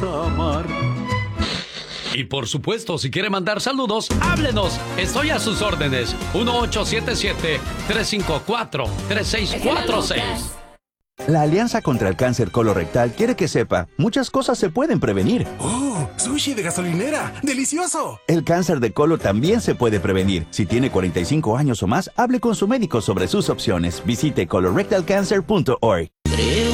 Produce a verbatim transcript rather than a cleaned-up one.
amar. Y por supuesto, si quiere mandar saludos, háblenos. Estoy a sus órdenes. uno ocho siete siete, tres cinco cuatro, tres seis cuatro seis. La Alianza contra el Cáncer Colorectal quiere que sepa, muchas cosas se pueden prevenir. ¡Oh! ¡Sushi de gasolinera! ¡Delicioso! El cáncer de colon también se puede prevenir. Si tiene cuarenta y cinco años o más, hable con su médico sobre sus opciones. Visite colorectal cancer punto org.